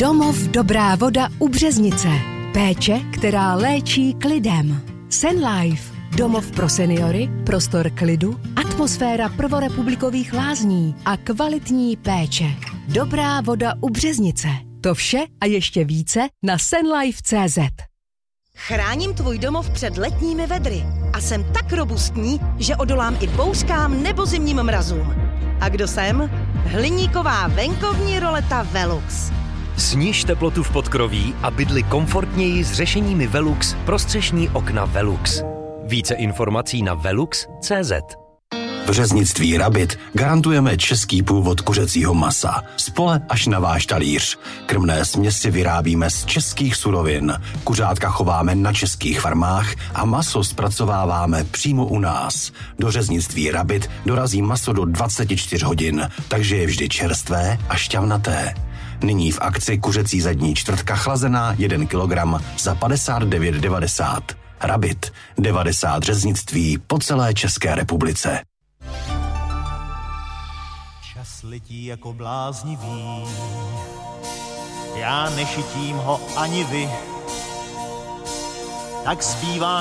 Domov Dobrá voda u Březnice. Péče, která léčí klidem. Senlife. Domov pro seniory, prostor klidu, atmosféra prvorepublikových lázní a kvalitní péče. Dobrá voda u Březnice. To vše a ještě více na senlife.cz. Chráním tvůj domov před letními vedry a jsem tak robustní, že odolám i bouřkám nebo zimním mrazům. A kdo jsem? Hliníková venkovní roleta Velux. Sniž teplotu v podkroví a bydli komfortněji s řešeními Velux pro střešní okna Velux. Více informací na velux.cz. V řeznictví Rabit garantujeme český původ kuřecího masa. Z pole až na váš talíř. Krmné směsi vyrábíme z českých surovin. Kuřátka chováme na českých farmách a maso zpracováváme přímo u nás. Do řeznictví Rabit dorazí maso do 24 hodin, takže je vždy čerstvé a šťavnaté. Nyní v akci kuřecí zadní čtvrtka chlazená 1 kg za 59,90. Rabit, 90 řeznictví po celé České republice. Čas letí jako bláznivý, já nešitím ho ani vy, tak zbývá